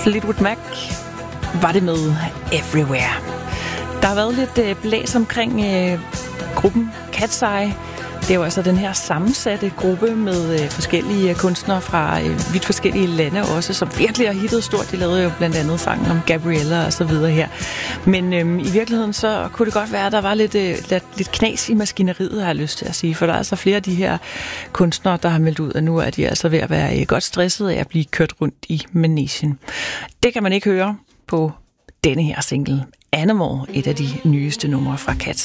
Fleetwood Mac var det med Everywhere. Der har været lidt blæs omkring gruppen Cat's Eye. Det er jo altså den her sammensatte gruppe med forskellige kunstnere fra vidt forskellige lande også, som virkelig har hittet stort. De lavede jo blandt andet sangen om Gabriella og så videre her. Men i virkeligheden så kunne det godt være, at der var lidt knas i maskineriet, har jeg lyst til at sige. For der er altså flere af de her kunstnere, der har meldt ud, at nu er de altså ved at være godt stressede af at blive kørt rundt i Manegen. Det kan man ikke høre på denne her single Animal, et af de nyeste numre fra Cat's